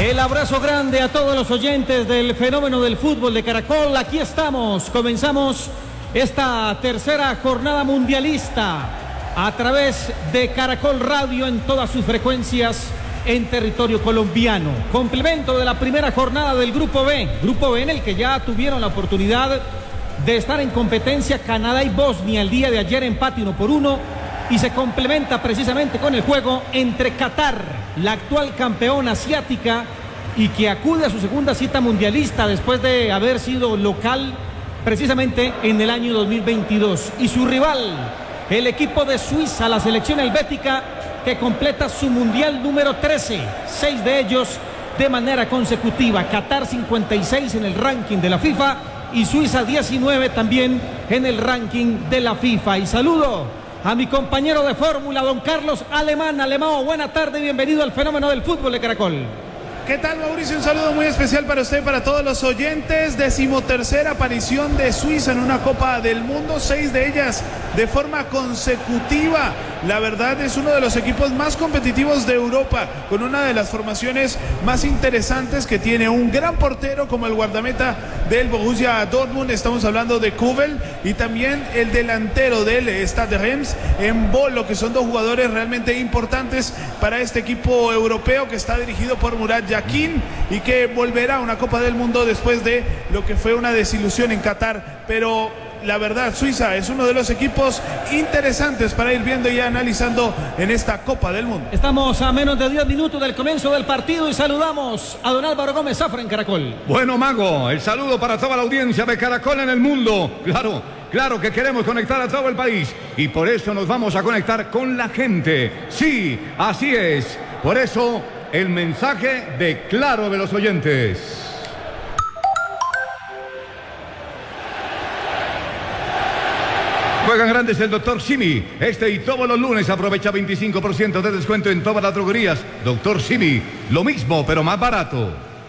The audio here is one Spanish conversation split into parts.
El abrazo grande a todos los oyentes del fenómeno del fútbol de Caracol. Aquí estamos, comenzamos esta tercera jornada mundialista a través de Caracol Radio en todas sus frecuencias en territorio colombiano. Complemento de la primera jornada del Grupo B en el que ya tuvieron la oportunidad de estar en competencia Canadá y Bosnia el día de ayer, empate 1-1, y se complementa precisamente con el juego entre Qatar, la actual campeona asiática y que acude a su segunda cita mundialista después de haber sido local precisamente en el año 2022, y su rival, el equipo de Suiza, la selección helvética, que completa su mundial número 13, 6 de ellos de manera consecutiva. Qatar 56 en el ranking de la FIFA y Suiza 19 también en el ranking de la FIFA. Y saludo a mi compañero de fórmula, don Carlos Alemán. Alemán, buena tarde, bienvenido al fenómeno del fútbol de Caracol. ¿Qué tal, Mauricio? Un saludo muy especial para usted y para todos los oyentes. 13ª aparición de Suiza en una Copa del Mundo, 6 de ellas de forma consecutiva. La verdad es uno de los equipos más competitivos de Europa, con una de las formaciones más interesantes, que tiene un gran portero como el guardameta del Borussia Dortmund, estamos hablando de Kubel, y también el delantero del Stade Reims, en Bolo, que son dos jugadores realmente importantes para este equipo europeo que está dirigido por Murat Yakin y que volverá a una Copa del Mundo después de lo que fue una desilusión en Qatar. Pero la verdad, Suiza es uno de los equipos interesantes para ir viendo y analizando en esta Copa del Mundo. Estamos a menos de 10 minutos del comienzo del partido y saludamos a don Álvaro Gómez Zafra en Caracol. Bueno, Mago, el saludo para toda la audiencia de Caracol en el mundo. Claro que queremos conectar a todo el país y por eso nos vamos a conectar con la gente. Sí, así es. Por eso el mensaje de Claro de los oyentes. Juegan grandes el Dr. Simi. Este y todos los lunes aprovecha 25% de descuento en todas las droguerías. Dr. Simi, lo mismo pero más barato.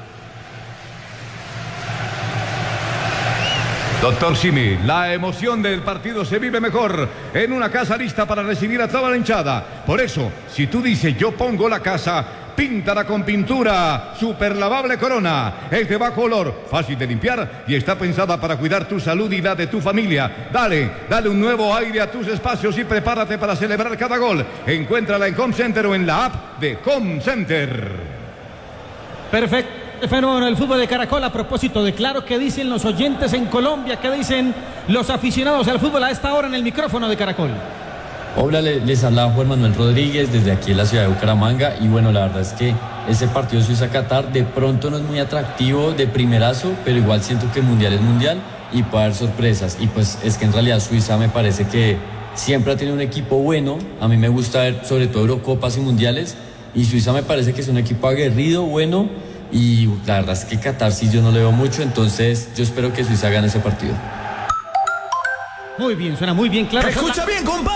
Dr. Simi, la emoción del partido se vive mejor en una casa lista para recibir a toda la hinchada. Por eso, si tú dices yo pongo la casa, píntala con pintura super lavable Corona. Es de bajo olor, fácil de limpiar y está pensada para cuidar tu salud y la de tu familia. Dale un nuevo aire a tus espacios y prepárate para celebrar cada gol. Encuéntrala en Home Center o en la app de Home Center. Perfecto. El fenómeno del fútbol de Caracol. A propósito de Claro, ¿qué dicen los oyentes en Colombia? ¿Qué dicen los aficionados al fútbol a esta hora en el micrófono de Caracol? Hola, les habla Juan Manuel Rodríguez desde aquí en la ciudad de Bucaramanga. Y bueno, la verdad es que ese partido Suiza-Qatar de pronto no es muy atractivo de primerazo, pero igual siento que el mundial es mundial y puede haber sorpresas. Y pues es que en realidad Suiza me parece que siempre ha tenido un equipo bueno. A mí me gusta ver sobre todo Eurocopas y mundiales, y Suiza me parece que es un equipo aguerrido, bueno, y la verdad es que Qatar sí yo no le veo mucho, entonces yo espero que Suiza gane ese partido. Muy bien, suena muy bien, Claro. Escucha bien, compadre.